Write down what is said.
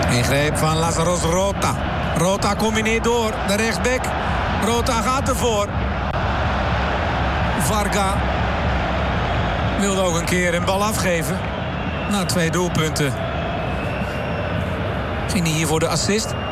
Ingreep van Lazarus Rota. Rota combineert door. De rechtsback. Rota gaat ervoor. Varga wilde ook een keer een bal afgeven. Na 2 doelpunten ging hij hier voor de assist.